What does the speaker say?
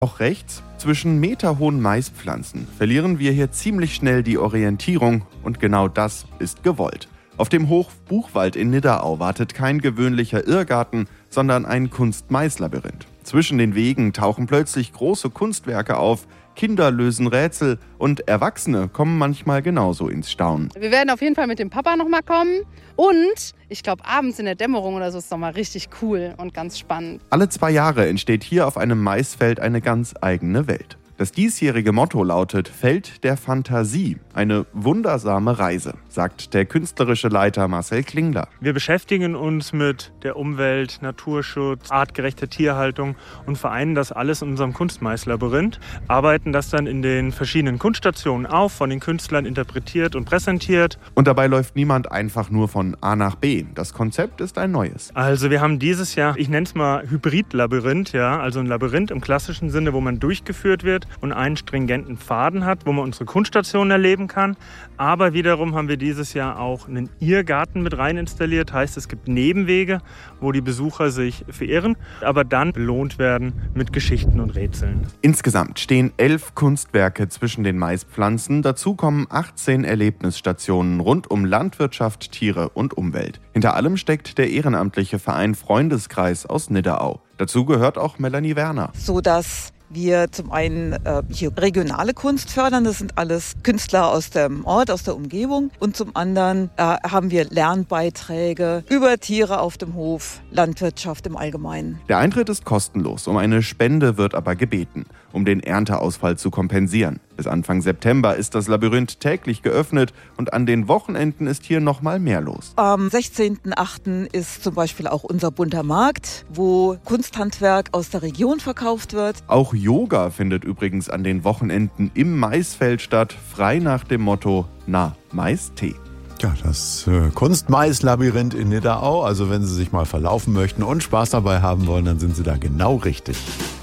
Auch rechts, zwischen meterhohen Maispflanzen, verlieren wir hier ziemlich schnell die Orientierung und genau das ist gewollt. Auf dem Hof Buchwald in Nidderau wartet kein gewöhnlicher Irrgarten, sondern ein Kunst-Mais-Labyrinth. Zwischen den Wegen tauchen plötzlich große Kunstwerke auf, Kinder lösen Rätsel und Erwachsene kommen manchmal genauso ins Staunen. Wir werden auf jeden Fall mit dem Papa nochmal kommen und ich glaube abends in der Dämmerung oder so ist es nochmal richtig cool und ganz spannend. Alle 2 Jahre entsteht hier auf einem Maisfeld eine ganz eigene Welt. Das diesjährige Motto lautet Feld der Fantasie, eine wundersame Reise, sagt der künstlerische Leiter Marcel Klingler. Wir beschäftigen uns mit der Umwelt, Naturschutz, artgerechter Tierhaltung und vereinen das alles in unserem Kunst-Mais-Labyrinth, arbeiten das dann in den verschiedenen Kunststationen auf, von den Künstlern interpretiert und präsentiert. Und dabei läuft niemand einfach nur von A nach B. Das Konzept ist ein neues. Also wir haben dieses Jahr, ich nenne es mal Hybrid-Labyrinth, ja, also ein Labyrinth im klassischen Sinne, wo man durchgeführt wird und einen stringenten Faden hat, wo man unsere Kunststationen erleben kann. Aber wiederum haben wir dieses Jahr auch einen Irrgarten mit rein installiert. Heißt, es gibt Nebenwege, wo die Besucher sich verirren, aber dann belohnt werden mit Geschichten und Rätseln. Insgesamt stehen 11 Kunstwerke zwischen den Maispflanzen. Dazu kommen 18 Erlebnisstationen rund um Landwirtschaft, Tiere und Umwelt. Hinter allem steckt der ehrenamtliche Verein Freundeskreis aus Nidderau. Dazu gehört auch Melanie Werner. Sodass wir zum einen hier regionale Kunst fördern, das sind alles Künstler aus dem Ort, aus der Umgebung. Und zum anderen haben wir Lernbeiträge über Tiere auf dem Hof, Landwirtschaft im Allgemeinen. Der Eintritt ist kostenlos, um eine Spende wird aber gebeten, um den Ernteausfall zu kompensieren. Bis Anfang September ist das Labyrinth täglich geöffnet und an den Wochenenden ist hier noch mal mehr los. Am 16.08. ist zum Beispiel auch unser bunter Markt, wo Kunsthandwerk aus der Region verkauft wird. Auch Yoga findet übrigens an den Wochenenden im Maisfeld statt, frei nach dem Motto Na, Mais-Tee. Ja, das Kunst-Mais-Labyrinth in Nidderau. Also wenn Sie sich mal verlaufen möchten und Spaß dabei haben wollen, dann sind Sie da genau richtig.